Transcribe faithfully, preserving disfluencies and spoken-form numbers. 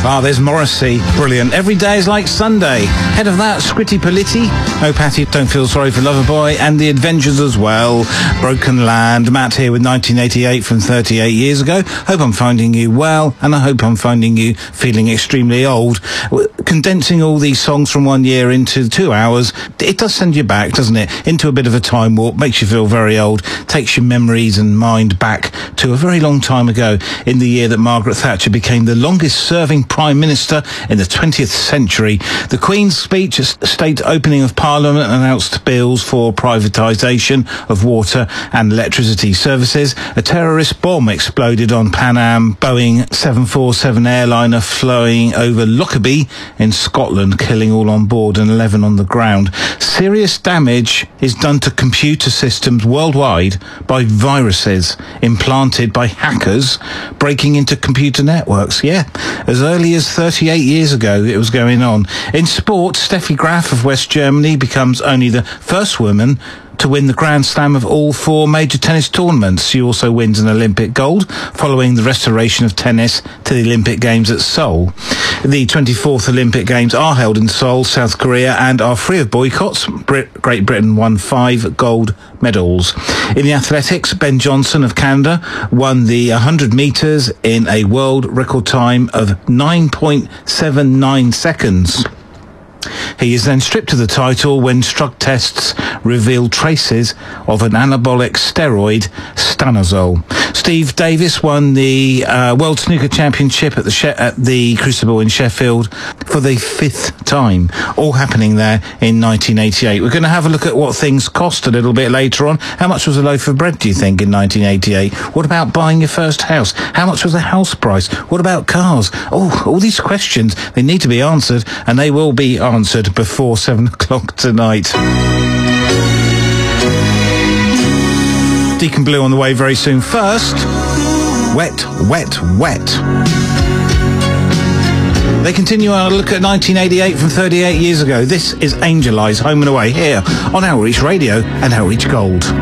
Ah, there's Morrissey. Brilliant. Every day is like Sunday. Head of that, Scritti Politti. Oh, Patty, Don't Feel Sorry for Loverboy. And The Adventures as well. Broken Land. Matt here with nineteen eighty-eight from thirty-eight years ago. Hope I'm finding you well, and I hope I'm finding you feeling extremely old. Condensing all these songs from one year into two hours, it does send you back, doesn't it? Into a bit of a time warp. Makes you feel very old. Takes your memories and mind back to a very long time ago, in the year that Margaret Thatcher became the longest-serving Prime Minister in the twentieth century. The Queen's speech at state opening of Parliament announced bills for privatisation of water and electricity services. A terrorist bomb exploded on Pan Am Boeing seven forty-seven airliner flying over Lockerbie in Scotland, killing all on board and eleven on the ground. Serious damage is done to computer systems worldwide by viruses implanted by hackers breaking into computer networks. Yeah, as early as thirty-eight years ago it was going on. In sport, Steffi Graf of West Germany becomes only the first woman to win the Grand Slam of all four major tennis tournaments. She also wins an Olympic gold following the restoration of tennis to the Olympic Games at Seoul. The twenty-fourth Olympic Games are held in Seoul, South Korea, and are free of boycotts. Brit- Great Britain won five gold medals. In the athletics, Ben Johnson of Canada won the one hundred metres in a world record time of nine point seven nine seconds. He is then stripped of the title when drug tests revealed traces of an anabolic steroid, stanozol. Steve Davis won the uh, World Snooker Championship at the she- at the Crucible in Sheffield for the fifth time, all happening there in nineteen eighty-eight. We're going to have a look at what things cost a little bit later on. How much was a loaf of bread, do you think, in nineteen eighty-eight? What about buying your first house? How much was the house price? What about cars? Oh, all these questions, they need to be answered, and they will be answered before seven o'clock tonight. Deacon Blue on the way very soon. First, Wet, Wet, Wet. They continue our look at nineteen eighty-eight from thirty-eight years ago. This is Angel Eyes, Home and Away, here on Outreach Radio and Outreach Gold.